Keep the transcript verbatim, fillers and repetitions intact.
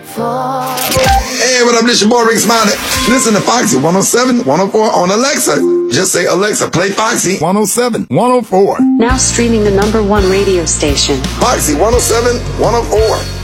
Hey, what up, this your boy Rick Smiley. Listen to Foxy one oh seven, one oh four on Alexa. Just say, Alexa, play Foxy one oh seven, one oh four. Now streaming the number one radio station. Foxy one oh seven, one oh four.